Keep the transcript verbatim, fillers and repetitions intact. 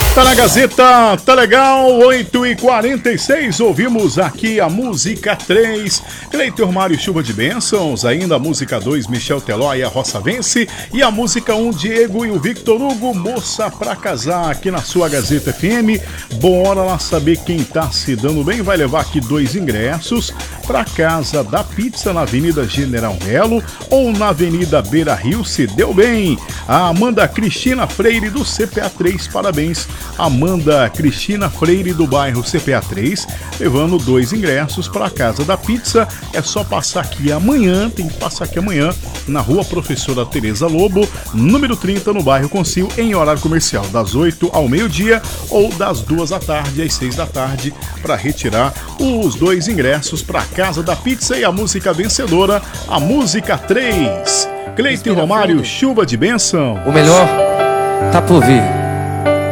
Tá na Gazeta, tá legal, oito e quarenta e seis, ouvimos aqui a música três, Cleiton Mário Chuva de Bênçãos, ainda a música dois, Michel Teló e a Roça Vence, e a música um, Diego e o Victor Hugo, Moça Pra Casar, aqui na sua Gazeta F M. Bora lá saber quem tá se dando bem, vai levar aqui dois ingressos pra Casa da Pizza na Avenida General Melo ou na Avenida Beira Rio. Se deu bem, a Amanda Cristina Freire do C P A três, parabéns Amanda Cristina Freire do bairro C P A três, levando dois ingressos para a Casa da Pizza. É só passar aqui amanhã, tem que passar aqui amanhã na Rua Professora Tereza Lobo, número trinta, no bairro Concil, em horário comercial, das oito ao meio-dia ou das duas da tarde às seis da tarde, para retirar os dois ingressos para a Casa da Pizza. E a música vencedora, a música três, Cleiton Romário, Chuva de Bênção. O melhor tá por vir.